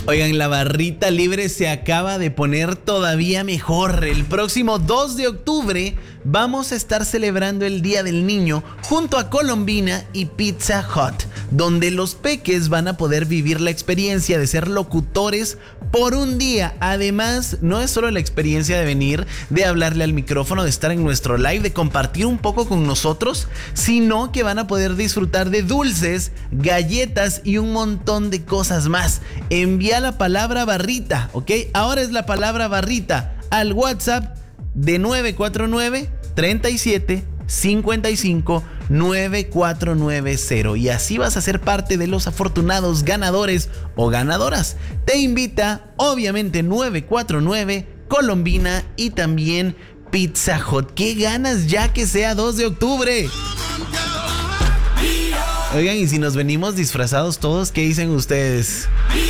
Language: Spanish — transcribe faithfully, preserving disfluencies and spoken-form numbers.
Oigan, la barrita libre se acaba de poner todavía mejor. El próximo dos de octubre vamos a estar celebrando el Día del Niño junto a Colombina y Pizza Hut, donde los peques van a poder vivir la experiencia de ser locutores por un día. Además, no es solo la experiencia de venir, de hablarle al micrófono, de estar en nuestro live, de compartir un poco con nosotros, sino que van a poder disfrutar de dulces, galletas y un montón de cosas más. Envía la palabra barrita, ¿ok? Ahora es la palabra barrita al WhatsApp de nueve cuatro nueve, treinta y siete, cincuenta y cinco, nueve cuatro nueve cero, y así vas a ser parte de los afortunados ganadores o ganadoras. Te invita, obviamente, nueve cuatro nueve, Colombina y también Pizza Hut. ¡Qué ganas ya que sea dos de octubre! Oigan, y si nos venimos disfrazados todos, ¿qué dicen ustedes?